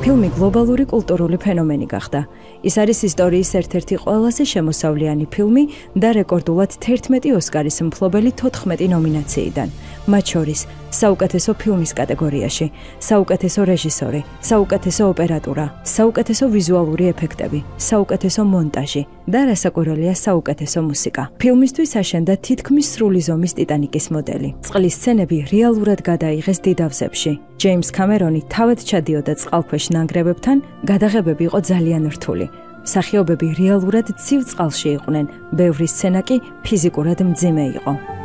ფილმი გლობალური კულტურული ფენომენი გახდა. ის არის ისტორიის ერთ-ერთი ყველაზე შემოსავლიანი ფილმი და რეკორდულად 11 ოსკარის მფლობელი 14 ნომინაციიდან. მათ შორის საუკეთესო ფილმის კატეგორიაში, საუკეთესო რეჟისორი, საუკეთესო ოპერატურა, საუკეთესო ვიზუალური ეფექტები, საუკეთესო მონტაჟი და რასაკვირველია საუკეთესო მუსიკა. ფილმისთვის აშენდა თითქმის სრული ზომის ტიტანიკის მოდელი. წყლის სცენები რეალურად გადაიღეს დიდავზებში. ჯეიმს კამერონი თავად ჩადიოდა წყალქვეშ ნანგრევებთან, გადაღებები იყო ძალიან რთული. მსახიობები რეალურად ცივ წყალში იყვნენ, ბევრი სცენა კი ფიზიკურად მძიმე იყო.